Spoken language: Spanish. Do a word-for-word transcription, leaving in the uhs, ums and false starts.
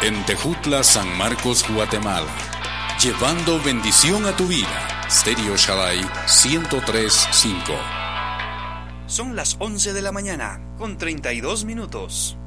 En Tejutla, San Marcos, Guatemala. Llevando bendición a tu vida. Stereo Shaddai ciento tres punto cinco. Son las once de la mañana, con treinta y dos minutos.